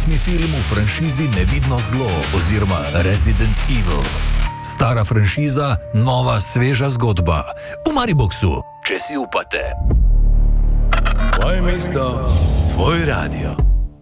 8. film v franšizi Nevidno zlo oziroma Resident Evil. Stara franšiza, nova sveža zgodba. V Mariboxu, če si upate. Tvoje mesto, tvoj radio.